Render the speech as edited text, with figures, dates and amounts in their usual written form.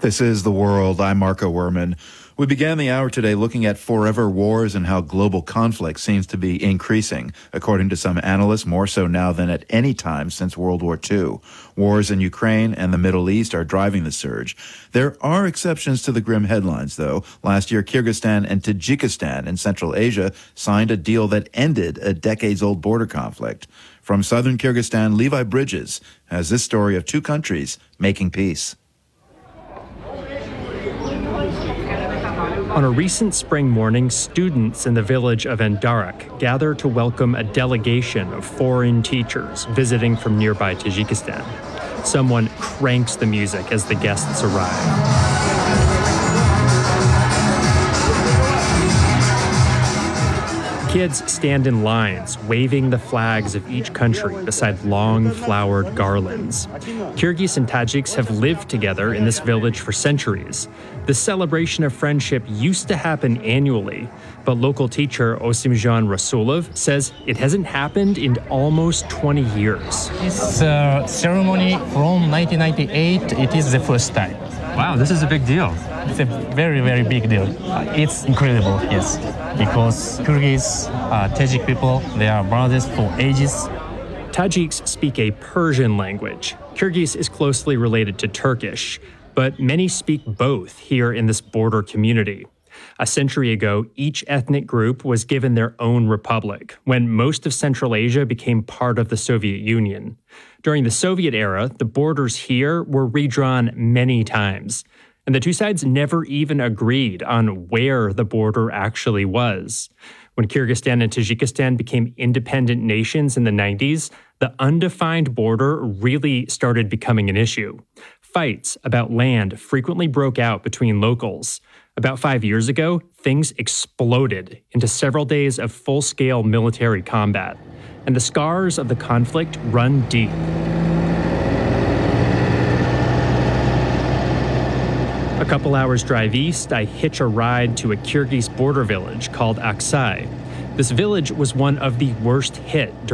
This is The World. I'm Marco Werman. We began the hour today looking at forever wars and how global conflict seems to be increasing, according to some analysts, more so now than at any time since World War II. Wars in Ukraine and the Middle East are driving the surge. There are exceptions to the grim headlines, though. Last year, Kyrgyzstan and Tajikistan in Central Asia signed a deal that ended a decades-old border conflict. From southern Kyrgyzstan, Levi Bridges has this story of two countries making peace. On a recent spring morning, students in the village of Endarak gather to welcome a delegation of foreign teachers visiting from nearby Tajikistan. Someone cranks the music as the guests arrive. Kids stand in lines, waving the flags of each country beside long flowered garlands. Kyrgyz and Tajiks have lived together in this village for centuries. The celebration of friendship used to happen annually, but local teacher Osimjan Rasulov says it hasn't happened in almost 20 years. This ceremony from 1998, it is the first time. Wow, this is a big deal. It's a very, very big deal. It's incredible, yes, because Kyrgyz, Tajik people, they are brothers for ages. Tajiks speak a Persian language. Kyrgyz is closely related to Turkish, but many speak both here in this border community. A century ago, each ethnic group was given their own republic when most of Central Asia became part of the Soviet Union. During the Soviet era, the borders here were redrawn many times, and the two sides never even agreed on where the border actually was. When Kyrgyzstan and Tajikistan became independent nations in the 90s, the undefined border really started becoming an issue. Fights about land frequently broke out between locals. About 5 years ago, things exploded into several days of full-scale military combat, and the scars of the conflict run deep. A couple hours drive east, I hitch a ride to a Kyrgyz border village called Aksay. This village was one of the worst hit